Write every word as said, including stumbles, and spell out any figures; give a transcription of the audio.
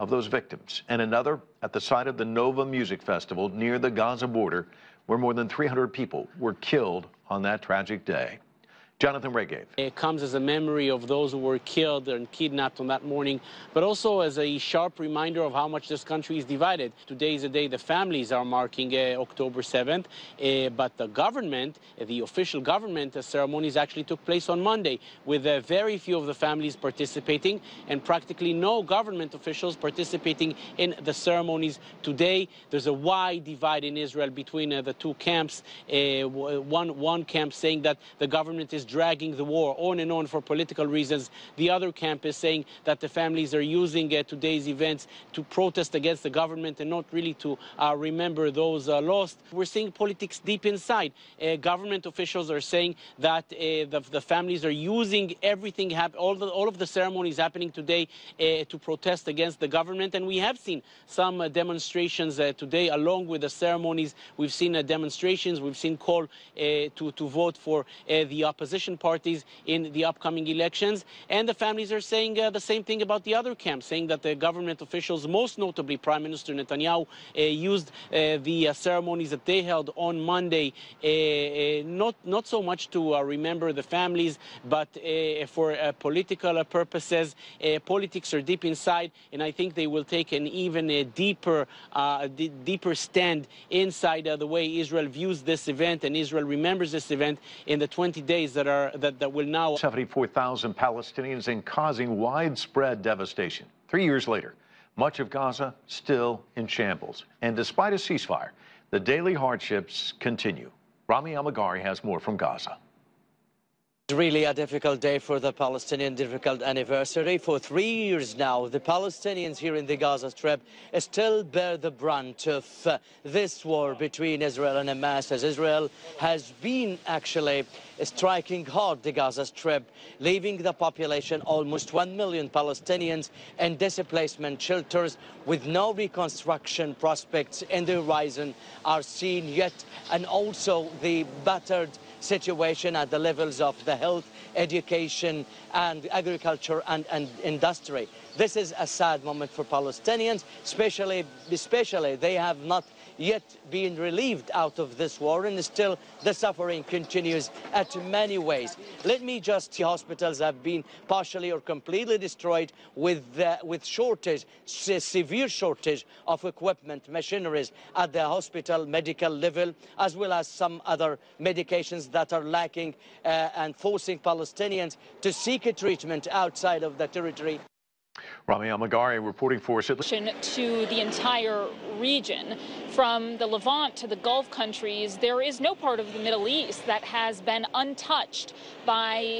of those victims, and another at the site of the Nova Music Festival near the Gaza border, where more than three hundred people were killed on that tragic day. Jonathan Regev. It comes as a memory of those who were killed and kidnapped on that morning, but also as a sharp reminder of how much this country is divided. Today is the day the families are marking uh, October seventh, uh, but the government, uh, the official government uh, ceremonies actually took place on Monday, with uh, very few of the families participating and practically no government officials participating in the ceremonies today. There's a wide divide in Israel between uh, the two camps. Uh, one, one camp saying that the government is dragging the war on and on for political reasons. The other camp is saying that the families are using uh, today's events to protest against the government and not really to uh, remember those uh, lost. We're seeing politics deep inside. Uh, government officials are saying that uh, the, the families are using everything, all, the, all of the ceremonies happening today uh, to protest against the government. And we have seen some uh, demonstrations uh, today along with the ceremonies. We've seen uh, demonstrations. We've seen call uh, to, to vote for uh, the opposition parties in the upcoming elections, and the families are saying uh, the same thing about the other camp, saying that the government officials, most notably Prime Minister Netanyahu, uh, used uh, the uh, ceremonies that they held on Monday uh, uh, not not so much to uh, remember the families, but uh, for uh, political uh, purposes. Uh, politics are deep inside, and I think they will take an even uh, deeper, uh, d deeper stand inside uh, the way Israel views this event and Israel remembers this event in the twenty days that are that, that will now seventy-four thousand Palestinians and causing widespread devastation. Three years later, much of Gaza still in shambles. And despite a ceasefire, the daily hardships continue. Rami Almagari has more from Gaza. It's really a difficult day for the Palestinian, difficult anniversary. For three years now, the Palestinians here in the Gaza Strip still bear the brunt of uh, this war between Israel and Hamas, as Israel has been actually striking hard the Gaza Strip, leaving the population, almost one million Palestinians, in displacement shelters with no reconstruction prospects in the horizon are seen yet, and also the battered situation at the levels of the health, education, and agriculture and, and industry. This is a sad moment for Palestinians, especially, especially they have not yet been relieved out of this war, and still the suffering continues at many ways. Let me just, the hospitals have been partially or completely destroyed with, uh, with shortage, se severe shortage of equipment, machineries at the hospital medical level, as well as some other medications that are lacking uh, and forcing Palestinians to seek a treatment outside of the territory. Rami Almagari reporting for us. To the entire region, from the Levant to the Gulf countries, there is no part of the Middle East that has been untouched by